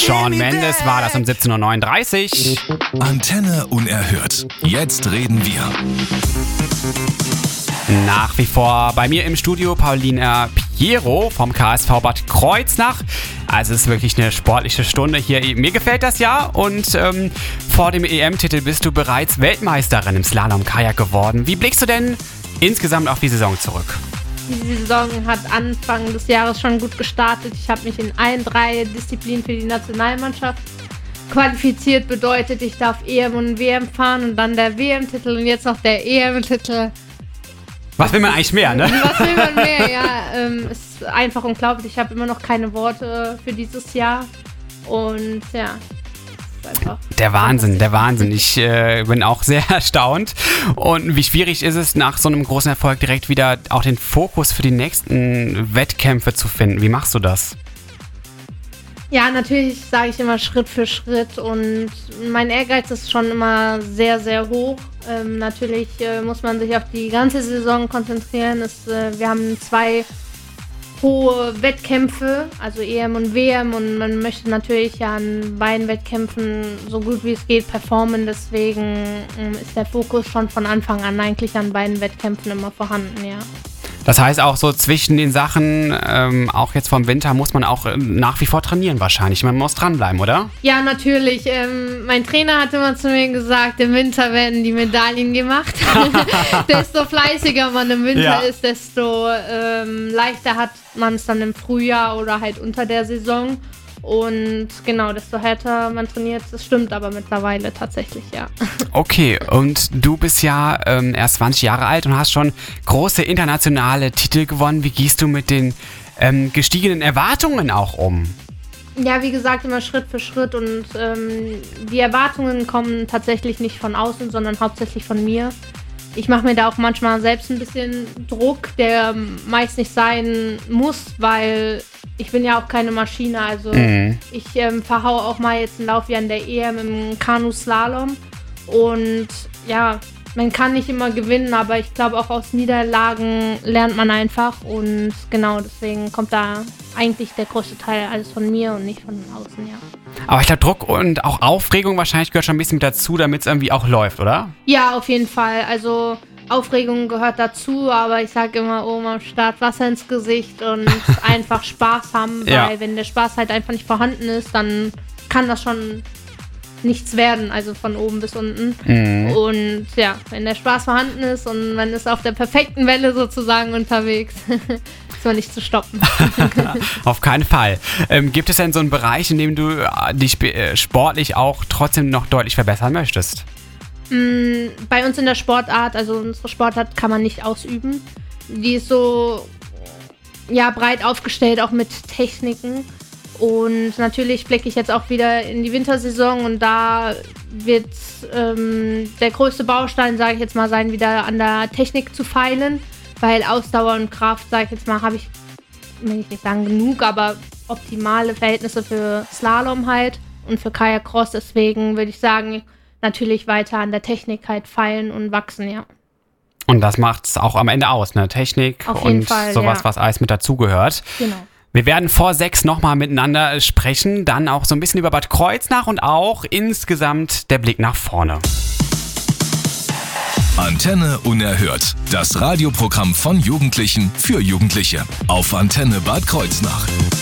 Shawn Mendes war das um 17:39 Uhr. Antenne unerhört. Jetzt reden wir. Nach wie vor bei mir im Studio Paulina Piero vom KSV Bad Kreuznach. Also es ist wirklich eine sportliche Stunde hier. Mir gefällt das ja und vor dem EM-Titel bist du bereits Weltmeisterin im Slalom-Kajak geworden. Wie blickst du denn insgesamt auf die Saison zurück? Die Saison hat Anfang des Jahres schon gut gestartet. Ich habe mich in allen 3 Disziplinen für die Nationalmannschaft qualifiziert. Bedeutet, ich darf EM und WM fahren und dann der WM-Titel und jetzt noch der EM-Titel. Was will man eigentlich mehr, ne? Was will man mehr, ja. Ist einfach unglaublich. Ich habe immer noch keine Worte für dieses Jahr. Und ja, ist einfach... Der Wahnsinn. Ich bin auch sehr erstaunt. Und wie schwierig ist es, nach so einem großen Erfolg direkt wieder auch den Fokus für die nächsten Wettkämpfe zu finden? Wie machst du das? Ja, natürlich sage ich immer Schritt für Schritt und mein Ehrgeiz ist schon immer sehr, sehr hoch. Natürlich muss man sich auf die ganze Saison konzentrieren. Wir haben 2 hohe Wettkämpfe, also EM und WM und man möchte natürlich ja an beiden Wettkämpfen so gut wie es geht performen. Deswegen ist der Fokus schon von Anfang an eigentlich an beiden Wettkämpfen immer vorhanden, ja. Das heißt auch so zwischen den Sachen, auch jetzt vom Winter, muss man auch nach wie vor trainieren wahrscheinlich. Man muss dranbleiben, oder? Ja, natürlich. Mein Trainer hat immer zu mir gesagt, im Winter werden die Medaillen gemacht. Desto fleißiger man im Winter ist, desto leichter hat man es dann im Frühjahr oder halt unter der Saison. Und genau, desto härter man trainiert, das stimmt aber mittlerweile tatsächlich, ja. Okay, und du bist ja erst 20 Jahre alt und hast schon große internationale Titel gewonnen. Wie gehst du mit den gestiegenen Erwartungen auch um? Ja, wie gesagt, immer Schritt für Schritt und die Erwartungen kommen tatsächlich nicht von außen, sondern hauptsächlich von mir. Ich mache mir da auch manchmal selbst ein bisschen Druck, der meist nicht sein muss, weil ich bin ja auch keine Maschine. Also ich verhaue auch mal jetzt einen Lauf wie an der EM im Kanu-Slalom. Und ja, man kann nicht immer gewinnen, aber ich glaube auch aus Niederlagen lernt man einfach. Und genau, deswegen kommt da eigentlich der größte Teil alles von mir und nicht von außen, ja. Aber ich glaube, Druck und auch Aufregung wahrscheinlich gehört schon ein bisschen mit dazu, damit es irgendwie auch läuft, oder? Ja, auf jeden Fall. Also Aufregung gehört dazu, aber ich sage immer, oben am Start Wasser ins Gesicht und einfach Spaß haben, weil wenn der Spaß halt einfach nicht vorhanden ist, dann kann das schon nichts werden, also von oben bis unten. Und ja, wenn der Spaß vorhanden ist und man ist auf der perfekten Welle sozusagen unterwegs, ist man nicht zu stoppen. Auf keinen Fall. Gibt es denn so einen Bereich, in dem du dich sportlich auch trotzdem noch deutlich verbessern möchtest? Bei uns in der Sportart, also unsere Sportart kann man nicht ausüben. Die ist so breit aufgestellt, auch mit Techniken. Und natürlich blicke ich jetzt auch wieder in die Wintersaison und da wird der größte Baustein, sage ich jetzt mal, sein, wieder an der Technik zu feilen, weil Ausdauer und Kraft, sage ich jetzt mal, habe ich, will ich nicht sagen genug, aber optimale Verhältnisse für Slalom halt und für Kajak-Cross. Deswegen würde ich sagen, natürlich weiter an der Technik halt feilen und wachsen, ja. Und das macht's auch am Ende aus, ne? Technik auf jeden und Fall, sowas, was alles mit dazugehört. Genau. Wir werden vor 6 nochmal miteinander sprechen, dann auch so ein bisschen über Bad Kreuznach und auch insgesamt der Blick nach vorne. Antenne unerhört. Das Radioprogramm von Jugendlichen für Jugendliche auf Antenne Bad Kreuznach.